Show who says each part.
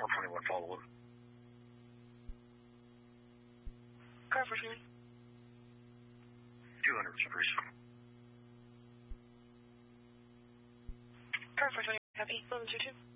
Speaker 1: 421 follow-up.
Speaker 2: Car 421.
Speaker 1: 200, please.
Speaker 2: Car 421, copy. 1122.